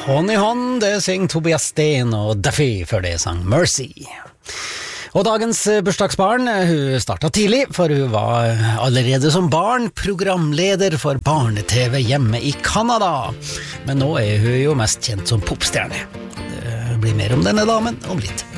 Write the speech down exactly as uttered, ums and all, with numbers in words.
Hånd i hånd, det synger Tobias Sten og Duffy før det sang Mercy. Og dagens bursdagsbarn, hun startet tidlig, for hun var allerede som barn programleder for barne-tv hjemme i Kanada. Men nå er hun jo mest kjent som popstjerne. Det blir mer om denne damen om litt.